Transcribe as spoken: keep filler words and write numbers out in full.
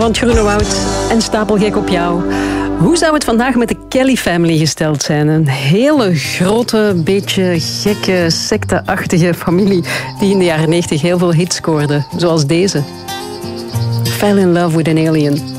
van het Groene Woud en Stapelgek op jou. Hoe zou het vandaag met de Kelly Family gesteld zijn? Een hele grote, beetje gekke, secteachtige familie die in de jaren negentig heel veel hits scoorde. Zoals deze. Fell in Love with an Alien.